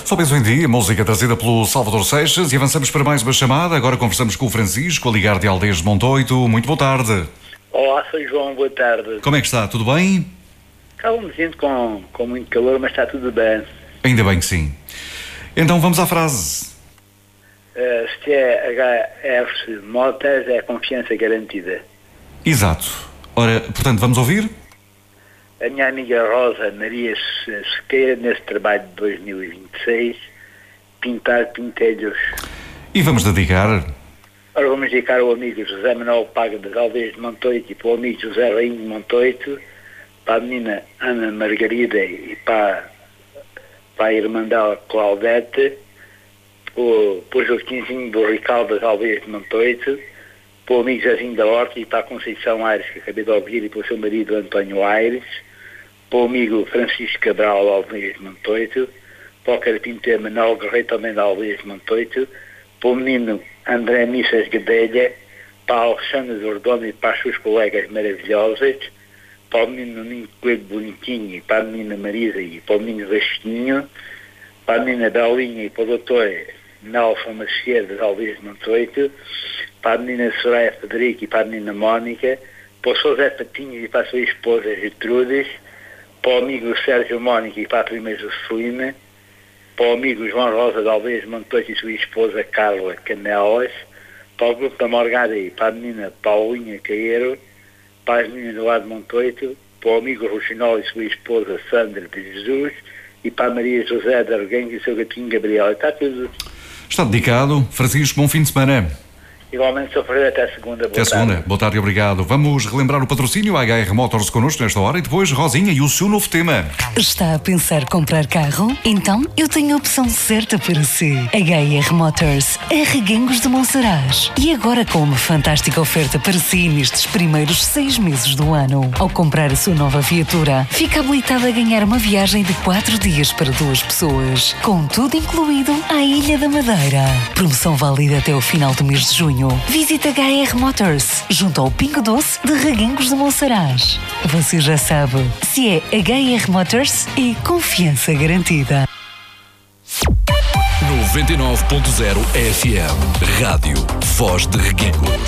Só penso em ti, a música trazida pelo Salvador Seixas, e avançamos para mais uma chamada. Agora conversamos com o Francisco, a ligar de Aldeias de Montoito. Muito boa tarde. Olá, sou João, boa tarde. Como é que está? Tudo bem? Estava me sentindo com muito calor, mas está tudo bem. Ainda bem que sim. Então vamos à frase. Se é HF Motors, é confiança garantida. Exato. Ora, portanto, vamos ouvir? A minha amiga Rosa Maria Sequeira, nesse trabalho de 2026, pintar pintelhos. E vamos dedicar... Ora, vamos dedicar ao amigo José Manuel Paga das Aldeias de Montoito e para o amigo José Rainho de Montoito, para a menina Ana Margarida e para a irmã dela Claudete, para o Joaquimzinho do Ricardo das Aldeias de Montoito, para o amigo Zezinho da Horta e para a Conceição Aires, que acabei de ouvir, e para o seu marido António Aires, para o amigo Francisco Cabral da Aldeias de Montoito, para o carpinteiro Manuel Guerreiro também da Aldeias de Montoito, para o menino André Missas Gadelha, para a Alexandre Dordono e para as suas colegas maravilhosas, para o menino Ninho Coelho Bonitinho e para a menina Marisa e para o menino Vasquinho, para a menina Belinha e para o doutor Nelson Macieira das Aldeias de Montoito, para a menina Soraya Federico e para a menina Mónica, para o Sr. Zé Patinhos e para a sua esposa Gertrudes, para o amigo Sérgio Mónica e para a prima Jocelina, para o amigo João Rosa de Aldeias de Montoito e sua esposa Carla Canelas, para o grupo da Morgada e para a menina Paulinha Caeiro, para as meninas do lado de Montoito, para o amigo Rochinol e sua esposa Sandra de Jesus e para a Maria José de Arguengue e seu gatinho Gabriel. Está tudo. Está dedicado. Francisco, bom fim de semana. Igualmente, Sr. Ferreira, até segunda. Até segunda. Boa tarde e obrigado. Vamos relembrar o patrocínio HR Motors connosco nesta hora e depois Rosinha e o seu novo tema. Está a pensar comprar carro? Então eu tenho a opção certa para si. HR Motors, a Reguengos de Monsaraz. E agora com uma fantástica oferta para si nestes primeiros 6 meses do ano. Ao comprar a sua nova viatura, fica habilitado a ganhar uma viagem de 4 dias para 2 pessoas, com tudo incluído à Ilha da Madeira. Promoção válida até o final do mês de junho. Visita HR Motors, junto ao Pingo Doce de Reguengos de Monsaraz. Você já sabe, se é HR Motors, é confiança garantida. 99.0 FM Rádio Voz de Reguengos.